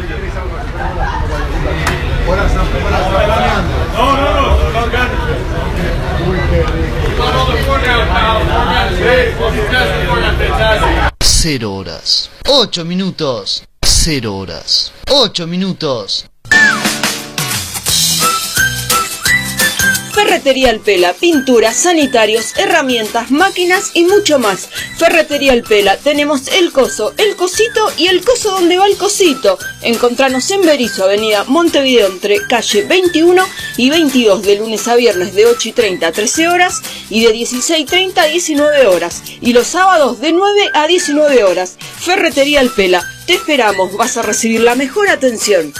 Cero horas, 8 minutos. 0 horas, 8 minutos. Ferretería El Pela, pinturas, sanitarios, herramientas, máquinas y mucho más. Ferretería El Pela, tenemos el coso, el cosito y el coso donde va el cosito. Encontranos en Berisso, avenida Montevideo, entre calle 21 y 22, de lunes a viernes de 8:30 a 13 horas y de 16:30 a 19 horas. Y los sábados de 9 a 19 horas. Ferretería El Pela, te esperamos, vas a recibir la mejor atención.